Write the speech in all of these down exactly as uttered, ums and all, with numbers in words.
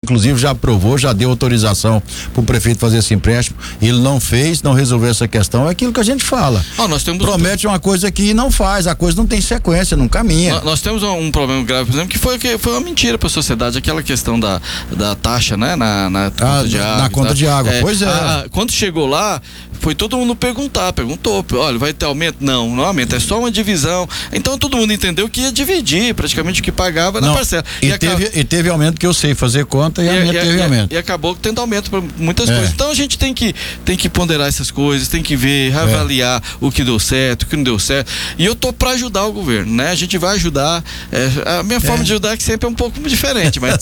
inclusive já aprovou, já deu autorização para o prefeito fazer esse empréstimo. Ele não fez, não resolveu essa questão. É aquilo que a gente fala. Oh, nós temos Promete uma coisa que não faz, a coisa não tem sequência, não caminha. Nós, nós temos um problema grave, por exemplo, que foi, que foi uma mentira para a sociedade, aquela questão da, da taxa, né? Na, na conta ah, de água. Na conta tá? de água, é, pois é. A, a, quando chegou lá, foi todo mundo perguntar, perguntou, olha, vai ter aumento? Não, não aumenta, é só uma divisão. Então todo mundo entendeu que ia dividir praticamente o que pagava não, na parcela. E, e, teve, acaba... e teve aumento que eu sei fazer conta e, e, e teve e, aumento. E acabou tendo aumento para muitas é. coisas. Então a gente tem que, tem que ponderar essas coisas, tem que ver, avaliar é. o que deu certo, o que não deu certo. E eu tô para ajudar o governo, né? A gente vai ajudar. É, a minha é. forma de ajudar é que sempre é um pouco diferente, mas,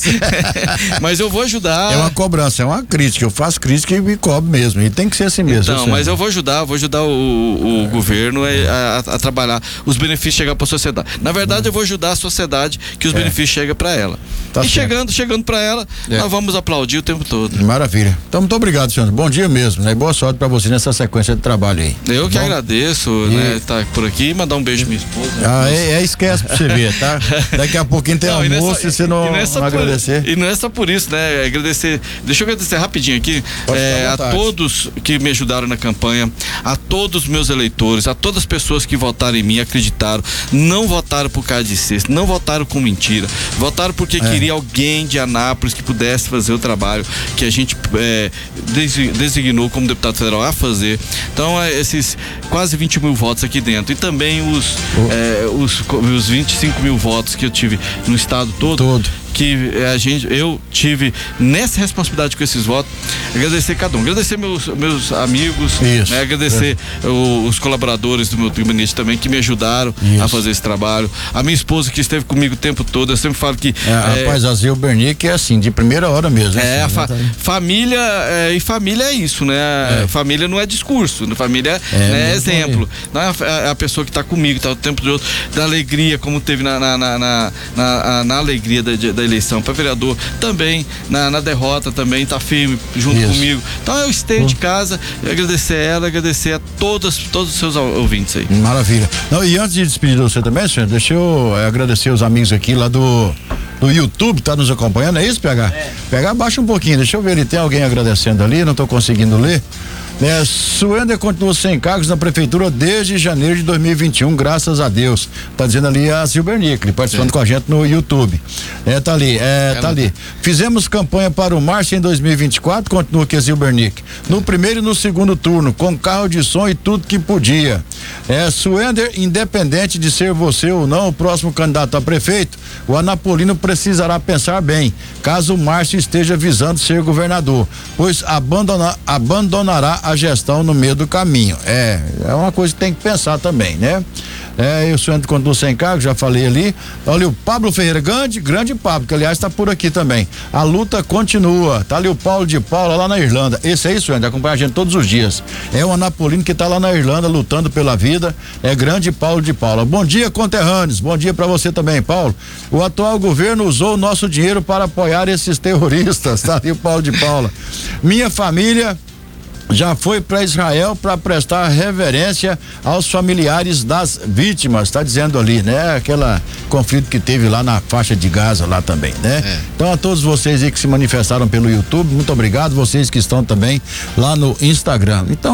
mas eu vou ajudar. É uma cobrança, é uma crítica. Eu faço crítica e me cobro mesmo. E tem que ser assim mesmo. Então, mas eu vou ajudar, vou ajudar o, o é. governo a, a, a trabalhar, os benefícios chegar para a sociedade. Na verdade, eu vou ajudar a sociedade que os é. benefícios chegam para ela. Tá e certo. chegando, chegando para ela, é. nós vamos aplaudir o tempo todo. Maravilha. Então, muito obrigado, senhor. Bom dia mesmo, né? E boa sorte para você nessa sequência de trabalho aí. Eu tá que bom? agradeço, e... né? Estar por aqui e mandar um beijo pra minha esposa. Ah, é, é esquece pra você ver, tá? Daqui a pouquinho tem não, almoço e, nessa, e você não, e não agradecer. Por, e não é só por isso, né? Agradecer. Deixa eu agradecer rapidinho aqui é, a todos que me ajudaram na campanha, a todos os meus eleitores, a todas as pessoas que votaram em mim, acreditaram, não votaram por causa de cesto, não votaram com mentira, votaram porque é. queria alguém de Anápolis que pudesse fazer o trabalho que a gente é, designou como deputado federal a fazer. Então, é, esses quase vinte mil votos aqui dentro e também os, oh. é, os, os vinte e cinco mil votos que eu tive no estado todo. todo. Que a gente, eu tive nessa responsabilidade com esses votos, agradecer cada um, agradecer meus, meus amigos, né, agradecer é. o, os colaboradores do meu gabinete também que me ajudaram Isso. a fazer esse trabalho, a minha esposa que esteve comigo o tempo todo. Eu sempre falo que é, é, rapaz, a Zil Bernick é assim, de primeira hora mesmo. É, assim, a fa família é, e família é isso, né? É. Família não é discurso, família é, né, é exemplo. Não é a, a pessoa que está comigo, está o tempo todo, da alegria, como teve na, na, na, na, na, na alegria da, da eleição para vereador, também na, na derrota também tá firme junto Isso. comigo. Então eu esteja de casa, agradecer a ela, agradecer a todas, todos os seus ouvintes aí. Maravilha. Não, e antes de despedir de você também, senhor, deixa eu agradecer os amigos aqui lá do do YouTube, tá nos acompanhando, é isso, P H? É. P H, baixa um pouquinho, deixa eu ver, ele tem alguém agradecendo ali, não tô conseguindo ler. É, Suender continua sem cargos na prefeitura desde janeiro de dois mil e vinte e um, graças a Deus. Tá dizendo ali a Silbernick, participando Sim. com a gente no YouTube. É, tá ali, é, tá ali. Fizemos campanha para o Márcio em dois mil e vinte e quatro, continua aqui a Silbernick. No primeiro e no segundo turno, com carro de som e tudo que podia. É, Suender, independente de ser você ou não o próximo candidato a prefeito, o anapolino precisará pensar bem, caso o Márcio esteja visando ser governador, pois abandona, abandonará a gestão no meio do caminho. É, é uma coisa que tem que pensar também, né? É, eu sou Suender continua sem cargo, já falei ali. Olha o Pablo Ferreira, grande, grande Pablo, que aliás está por aqui também. A luta continua. Tá ali o Paulo de Paula lá na Irlanda. Esse aí, Suender, acompanha a gente todos os dias. É o anapolino que tá lá na Irlanda lutando pela vida. É grande Paulo de Paula. Bom dia, conterrâneos. Bom dia para você também, Paulo. O atual governo usou o nosso dinheiro para apoiar esses terroristas. Tá ali o Paulo de Paula. Minha família já foi para Israel para prestar reverência aos familiares das vítimas, tá dizendo ali, né? Aquela conflito que teve lá na faixa de Gaza lá também, né? É. Então a todos vocês aí que se manifestaram pelo YouTube, muito obrigado, vocês que estão também lá no Instagram. Então